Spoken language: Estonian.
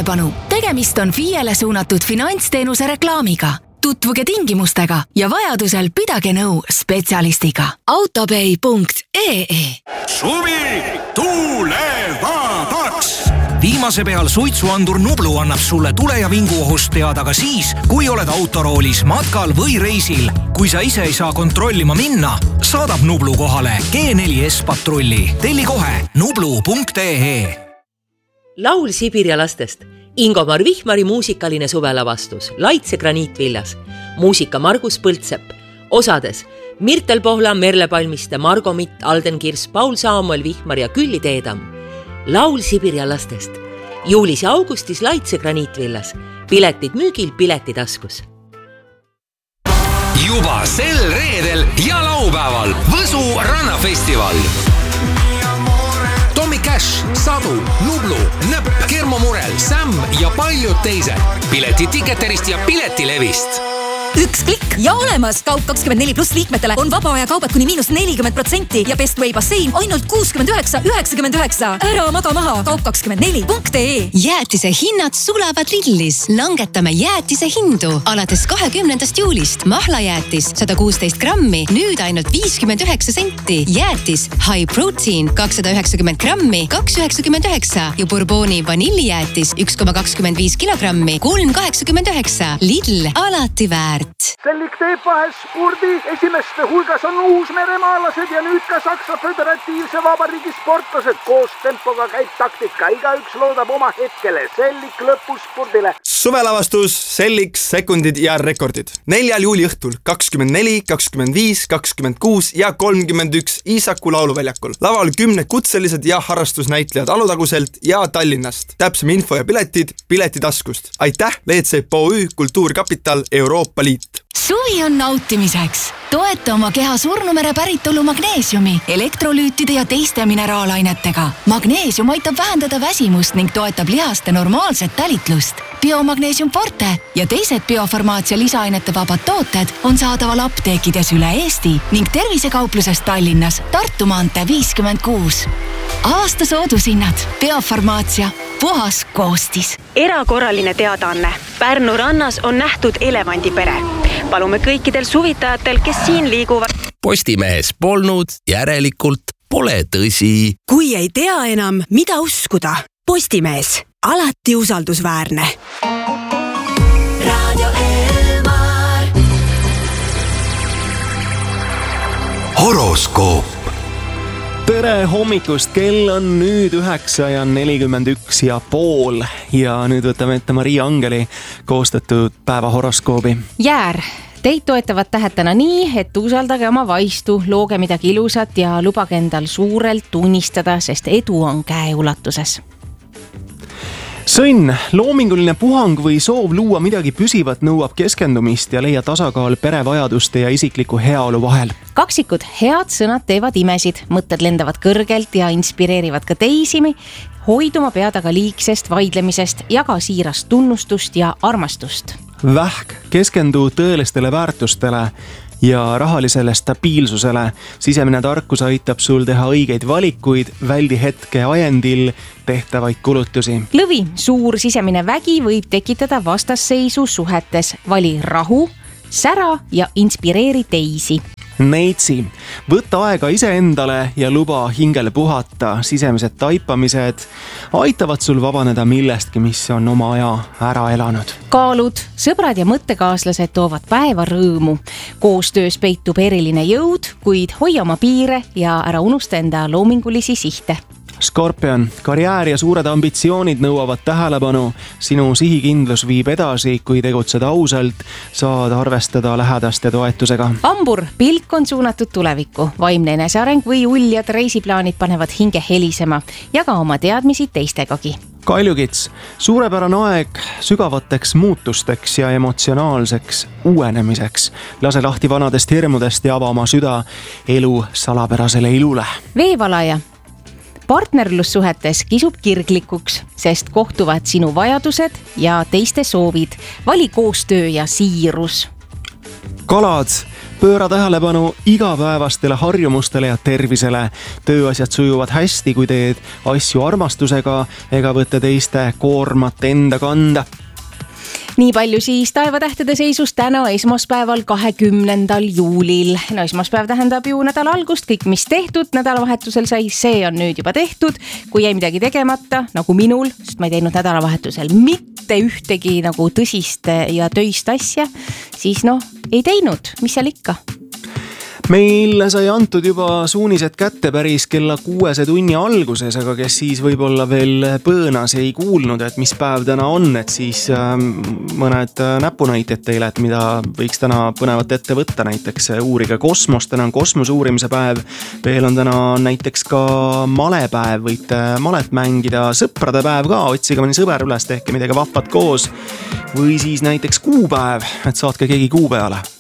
Tähelepanu! Tegemist on FIE-le suunatud finantsteenuse reklaamiga. Tutvuge tingimustega ja vajadusel pidage nõu spetsialistiga. Autopay.ee Suvi tulevabaks! Viimase peal suitsuandur Nublu annab sulle tule- ja vinguohust teada ka siis, kui oled autoroolis, matkal või reisil. Kui sa ise ei saa kontrollima minna, saadab Nublu kohale G4S patrulli. Telli kohe nublu.ee. Laul Sibirja lastest. Ingomar Vihmari muusikaline suvelavastus Laitse graniitviljas. Muusika Margus Põldsepp. Osades Mirtel Pohla, Merle Palmiste, Margo Mitt, Alden Kirs, Paul Saamuel Vihmar ja Külli Teedam. Laul Sibirja lastest. Juulis ja augustis Laitse graniitvillas. Piletid müügil Piletitaskus. Juba sel reedel ja laupäeval Võsu rannafestival. Tommy Cash, Sadu, Nublu, Nõpp, Kermo Murel, Sam ja paljud teised. Piletid Ticketerist ja Piletilevist. Üks klikk ja olemas! Kaup24+ liikmetele on vaba aja kaubad kuni -40% ja Bestway bassein ainult 69,99. Ära maga maha! Kaup24.ee. Jäätise hinnad sulavad Lidlis. Langetame jäätise hindu. Alates 20. juulist mahlajäätis 116 grammi, nüüd ainult 59 senti. Jäätis High Protein 290 grammi, 2,99 ja Bourboni vanillijäätis 1,25 kilogrammi, 3,89. Lidl, alati väärt. Sellik teeb vahe spordi. Esimeste hulgas on uusmeremaalased ja nüüd ka Saksa Föderatiivse Vabariigi sportlased. Koos tempoga käib taktika. Igaüks loodab oma hetkele. Sellik lõpuspordile. Suvelavastus, Sellik, sekundid ja rekordid. 4. juuli õhtul 24, 25, 26 ja 31 Iisaku lauluväljakul. Laval 10 kutselised ja harrastusnäitlejad Alutaguselt ja Tallinnast. Täpsem info ja piletid Piletitaskust. Aitäh, WC OÜ, Kultuurkapital, Euroopa Liit. Suvi on nautimiseks. Toeta oma keha Surnumere päritolu magneesiumi, elektrolüütide ja teiste mineraalainetega. Magneesium aitab vähendada väsimust ning toetab lihaste normaalset talitlust. Biomagneesium Forte ja teised biofarmaatsia lisaainete vabad tooted on saadaval apteekides üle Eesti ning tervisekaupluses Tallinnas, Tartu maantee 56. Aasta soodushinnad. Biofarmaatsia. Puhas koostis. Erakorraline teadaanne. Pärnu rannas on nähtud elevandipere. Palume kõikidel suvitajatel, kes siin liiguvad. Postimehes polnud, järelikult pole tõsi. Kui ei tea enam, mida uskuda. Postimees. Alati usaldusväärne. Radio Elmar. Horoskoop. Tere hommikust, kell on nüüd 9:41 ja nüüd võtame ette Maria Angeli koostatud päeva horoskoobi. Jäär, teid toetavad tähed täna nii, et usaldage oma vaistu, looge midagi ilusat ja lubage endal suurelt tunnistada, sest edu on käeulatuses. Sõnn, loominguline puhang või soov luua midagi püsivat nõuab keskendumist ja leia tasakaal perevajaduste ja isikliku heaolu vahel. Kaksikud, head sõnad teevad imesid, mõtted lendavad kõrgelt ja inspireerivad ka teisimi. Hoiduma pead aga liigsest vaidlemisest ja ka siirast tunnustust ja armastust. Vähk, keskendu tõelistele väärtustele ja rahalisele stabiilsusele. Sisemine tarkus aitab sul teha õigeid valikuid, väldi hetke ajendil tehtavaid kulutusi. Lõvi, suur sisemine vägi võib tekitada vastasseisu suhetes. Vali rahu, sära ja inspireeri teisi. Neitsi, võtta aega iseendale ja luba hingele puhata. Sisemised taipamised aitavad sul vabaneda millestki, mis on oma aja ära elanud. Kaalud, sõbrad ja mõttekaaslased toovad päeva rõõmu. Koostöös peitub eriline jõud, kuid hoia oma piire ja ära unusta enda loomingulisi sihte. Skorpion, karjäär ja suured ambitsioonid nõuavad tähelepanu. Sinu sihikindlus viib edasi, kui tegutsed ausalt, saad arvestada lähedaste toetusega. Ambur, pilk on suunatud tulevikku. Vaimne eneseareng või uljad reisiplaanid panevad hinge helisema ja ka oma teadmisi teistegagi. Kaljukits, suurepärane aeg sügavateks muutusteks ja emotsionaalseks uuenemiseks. Lase lahti vanadest hirmudest ja ava oma süda elu salapärasele ilule. Veevalaja, partnerlussuhetes kisub kirglikuks, sest kohtuvad sinu vajadused ja teiste soovid. Vali koostöö ja siirus. Kalad, Pööra tähelepanu igapäevastele harjumustele ja tervisele. Tööasjad sujuvad hästi, kui teed asju armastusega ega võtta teiste koormat enda kanda. Nii palju siis taevatähtede seisus täna esmaspäeval 20. juulil. No esmaspäev tähendab ju nädala algust, kõik mis tehtud nädalavahetusel sai, see on nüüd juba tehtud. Kui jäi midagi tegemata, nagu minul, sest ma ei teinud nädalavahetusel mitte ühtegi nagu tõsist ja töist asja, siis ei teinud, mis seal ikka. Meil sai antud juba suunised kätte päris kella 6 tunni alguses, aga kes siis võib-olla veel põõnas ei kuulnud, et mis päev täna on, et siis mõned näpunäited teile, et mida võiks täna põnevat ette võtta, näiteks uurige kosmos, täna on kosmose uurimise päev, veel on täna näiteks ka malepäev, võite malet mängida, sõprade päev ka, otsige mõni sõber üles, tehke midagi vahvat koos, või siis näiteks kuupäev, et saatke keegi kuu peale.